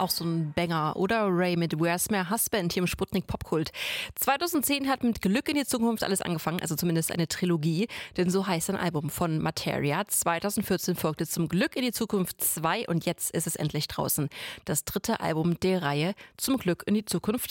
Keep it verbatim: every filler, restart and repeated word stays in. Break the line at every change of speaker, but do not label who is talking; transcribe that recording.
auch so ein Banger, oder? Ray mit Where's My Husband hier im Sputnik Popkult. zweitausendzehn hat mit Glück in die Zukunft alles angefangen, also zumindest eine Trilogie, denn so heißt ein Album von Materia. zweitausendvierzehn folgte Zum Glück in die Zukunft zwei und jetzt ist es endlich draußen. Das dritte Album der Reihe Zum Glück in die Zukunft